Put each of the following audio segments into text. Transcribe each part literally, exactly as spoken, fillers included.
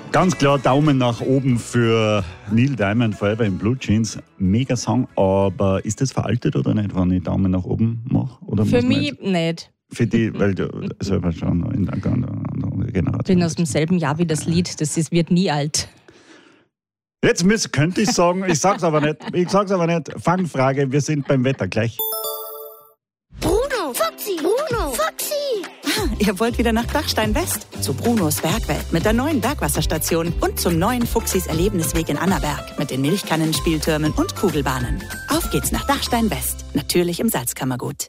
Ganz klar Daumen nach oben für Neil Diamond, Forever in Blue Jeans. Mega Song, aber ist das veraltet oder nicht, wenn ich Daumen nach oben mache? Oder für mich jetzt, nicht. Für die, weil du selber schon in der anderen Generation Ich bin aus demselben Jahr wie das Lied, das ist, wird nie alt. Jetzt müsst, könnte ich sagen, ich sag's aber nicht. Ich sag's aber nicht. Fangfrage, wir sind beim Wetter gleich. Bruno, Foxy, Bruno, Foxy. Ah, ihr wollt wieder nach Dachstein West? Zu Brunos Bergwelt mit der neuen Bergwasserstation und zum neuen Fuchsis Erlebnisweg in Annaberg mit den Milchkannen, Spieltürmen und Kugelbahnen. Auf geht's nach Dachstein West, natürlich im Salzkammergut.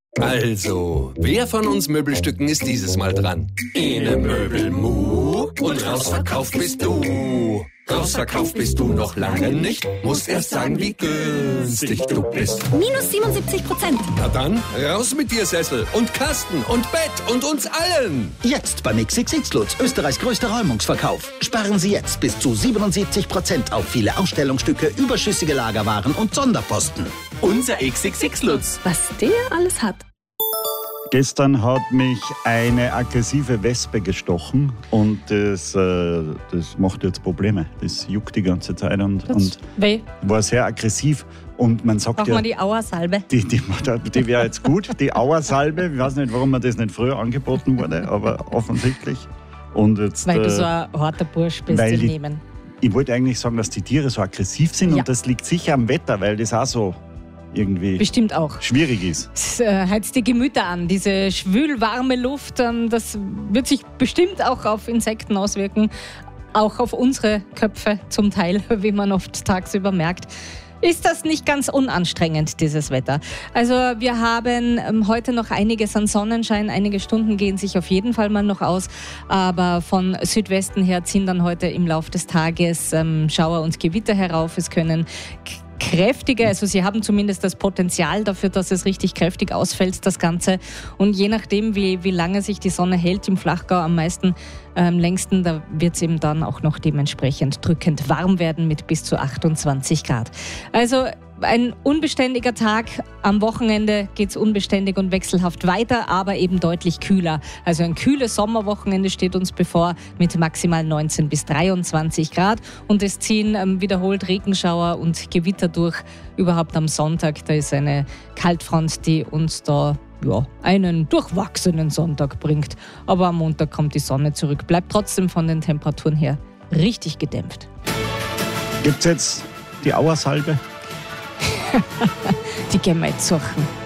Also, wer von uns Möbelstücken ist dieses Mal dran? Ene Möbelmu und rausverkauft bist du. Rausverkauft bist du noch lange nicht. Musst erst sagen, wie günstig du bist. Minus siebenundsiebzig Prozent. Na dann, raus mit dir Sessel und Kasten und Bett und uns allen. Jetzt beim X X X Lutz, Österreichs größter Räumungsverkauf. Sparen Sie jetzt bis zu siebenundsiebzig Prozent auf viele Ausstellungsstücke, überschüssige Lagerwaren und Sonderposten. Unser X X X Lutz. Was der alles hat. Gestern hat mich eine aggressive Wespe gestochen und das, äh, das macht jetzt Probleme. Das juckt die ganze Zeit und, und weh. War sehr aggressiv. Und man sagt Braucht ja, man die Auersalbe? Die, die, die wäre jetzt gut, die Auersalbe. Ich weiß nicht, warum mir das nicht früher angeboten wurde, aber offensichtlich. Und jetzt, weil du äh, so ein harter Bursch bist im Nehmen. Ich wollte eigentlich sagen, dass die Tiere so aggressiv sind ja. und das liegt sicher am Wetter, weil das auch so irgendwie bestimmt auch schwierig ist. Es äh, heizt die Gemüter an, diese schwülwarme Luft, ähm, das wird sich bestimmt auch auf Insekten auswirken, auch auf unsere Köpfe zum Teil, wie man oft tagsüber merkt. Ist das nicht ganz unanstrengend, dieses Wetter? Also wir haben ähm, heute noch einiges an Sonnenschein, einige Stunden gehen sich auf jeden Fall mal noch aus, aber von Südwesten her ziehen dann heute im Laufe des Tages ähm, Schauer und Gewitter herauf. Es können k- kräftige, also sie haben zumindest das Potenzial dafür, dass es richtig kräftig ausfällt, das Ganze. Und je nachdem, wie, wie lange sich die Sonne hält, im Flachgau am meisten, am längsten, da wird es eben dann auch noch dementsprechend drückend warm werden mit bis zu achtundzwanzig Grad. Also ein unbeständiger Tag. Am Wochenende geht es unbeständig und wechselhaft weiter, aber eben deutlich kühler. Also ein kühles Sommerwochenende steht uns bevor mit maximal neunzehn bis dreiundzwanzig Grad. Und es ziehen ähm, wiederholt Regenschauer und Gewitter durch. Überhaupt am Sonntag, da ist eine Kaltfront, die uns da ja, einen durchwachsenen Sonntag bringt. Aber am Montag kommt die Sonne zurück. Bleibt trotzdem von den Temperaturen her richtig gedämpft. Gibt es jetzt die Auersalbe? Die gehen wir jetzt suchen.